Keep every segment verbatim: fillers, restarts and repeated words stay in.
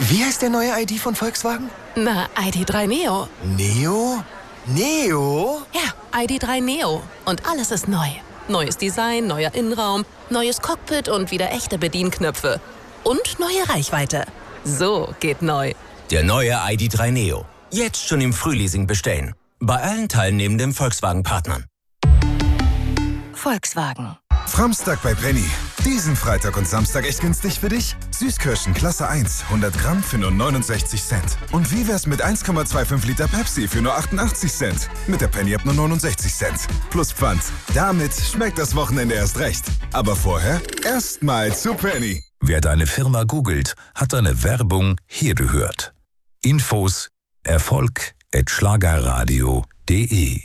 Wie heißt der neue I D von Volkswagen? Na, I D drei Neo. Neo? Neo? Ja, I D drei Neo. Und alles ist neu. Neues Design, neuer Innenraum, neues Cockpit und wieder echte Bedienknöpfe. Und neue Reichweite. So geht neu. Der neue I D drei Neo. Jetzt schon im Frühleasing bestellen. Bei allen teilnehmenden Volkswagen-Partnern. Volkswagen. Framstag bei Penny. Diesen Freitag und Samstag echt günstig für dich? Süßkirschen Klasse eins, hundert Gramm für nur neunundsechzig Cent. Und wie wär's mit eins Komma fünfundzwanzig Liter Pepsi für nur achtundachtzig Cent? Mit der Penny ab nur neunundsechzig Cent. Plus Pfand. Damit schmeckt das Wochenende erst recht. Aber vorher erstmal zu Penny. Wer deine Firma googelt, hat deine Werbung hier gehört. Infos Erfolg at schlagerradio punkt de.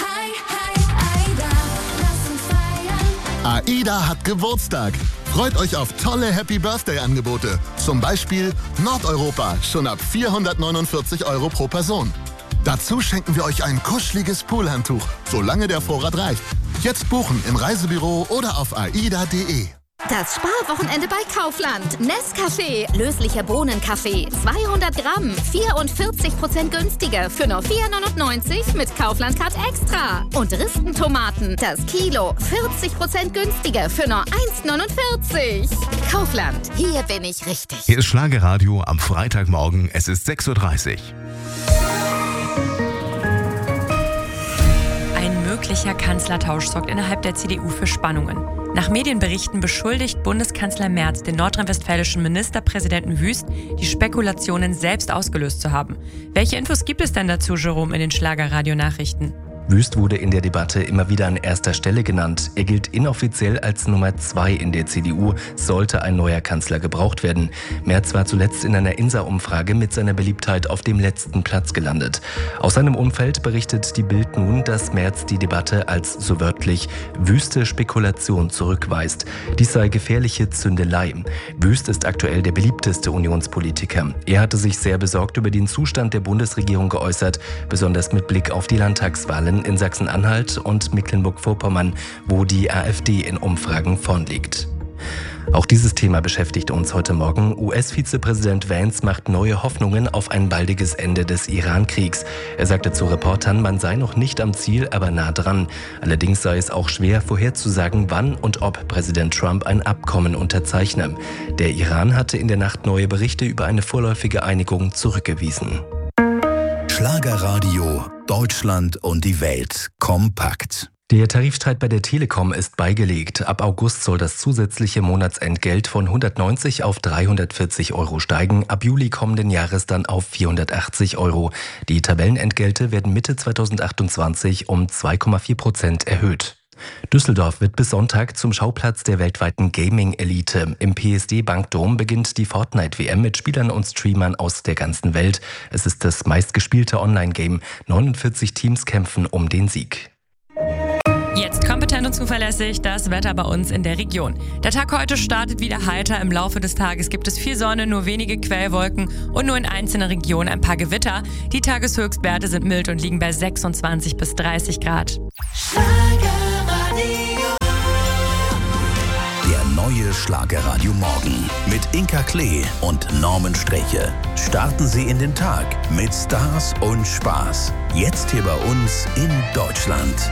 AIDA hat Geburtstag. Freut euch auf tolle Happy-Birthday-Angebote. Zum Beispiel Nordeuropa, schon ab vierhundertneunundvierzig Euro pro Person. Dazu schenken wir euch ein kuscheliges Poolhandtuch, solange der Vorrat reicht. Jetzt buchen im Reisebüro oder auf aida punkt de. Das Sparwochenende bei Kaufland. Nescafé, löslicher Bohnenkaffee, zweihundert Gramm, vierundvierzig Prozent günstiger für nur vier neunundneunzig mit Kaufland Card Extra. Und Ristentomaten, das Kilo, vierzig Prozent günstiger für nur eins neunundvierzig. Kaufland, hier bin ich richtig. Hier ist Schlagerradio am Freitagmorgen, es ist sechs Uhr dreißig. Ein möglicher Kanzlertausch sorgt innerhalb der C D U für Spannungen. Nach Medienberichten beschuldigt Bundeskanzler Merz den nordrhein-westfälischen Ministerpräsidenten Wüst, die Spekulationen selbst ausgelöst zu haben. Welche Infos gibt es denn dazu, Jerome, in den Schlagerradio-Nachrichten? Wüst wurde in der Debatte immer wieder an erster Stelle genannt. Er gilt inoffiziell als Nummer zwei in der C D U, sollte ein neuer Kanzler gebraucht werden. Merz war zuletzt in einer Insa-Umfrage mit seiner Beliebtheit auf dem letzten Platz gelandet. Aus seinem Umfeld berichtet die Bild nun, dass Merz die Debatte als, so wörtlich, wüste Spekulation zurückweist. Dies sei gefährliche Zündelei. Wüst ist aktuell der beliebteste Unionspolitiker. Er hatte sich sehr besorgt über den Zustand der Bundesregierung geäußert, besonders mit Blick auf die Landtagswahlen in Sachsen-Anhalt und Mecklenburg-Vorpommern, wo die AfD in Umfragen vorn liegt. Auch dieses Thema beschäftigt uns heute Morgen. U S-Vizepräsident Vance macht neue Hoffnungen auf ein baldiges Ende des Iran-Kriegs. Er sagte zu Reportern, man sei noch nicht am Ziel, aber nah dran. Allerdings sei es auch schwer vorherzusagen, wann und ob Präsident Trump ein Abkommen unterzeichne. Der Iran hatte in der Nacht neue Berichte über eine vorläufige Einigung zurückgewiesen. Schlagerradio, Deutschland und die Welt kompakt. Der Tarifstreit bei der Telekom ist beigelegt. Ab August soll das zusätzliche Monatsentgelt von hundertneunzig auf dreihundertvierzig Euro steigen, ab Juli kommenden Jahres dann auf vierhundertachtzig Euro. Die Tabellenentgelte werden Mitte zweitausendachtundzwanzig um zwei Komma vier Prozent erhöht. Düsseldorf wird bis Sonntag zum Schauplatz der weltweiten Gaming-Elite. Im P S D Bankdom beginnt die Fortnite-W M mit Spielern und Streamern aus der ganzen Welt. Es ist das meistgespielte Online-Game. neunundvierzig Teams kämpfen um den Sieg. Jetzt kompetent und zuverlässig das Wetter bei uns in der Region. Der Tag heute startet wieder heiter. Im Laufe des Tages gibt es viel Sonne, nur wenige Quellwolken und nur in einzelnen Regionen ein paar Gewitter. Die Tageshöchstwerte sind mild und liegen bei sechsundzwanzig bis dreißig Grad. Der neue Schlagerradio Morgen mit Inka Klee und Norman Streche. Starten Sie in den Tag mit Stars und Spaß. Jetzt hier bei uns in Deutschland.